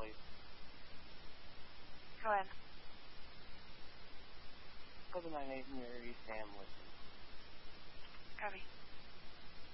please. Go ahead. For the 9-8 near East Hamlet.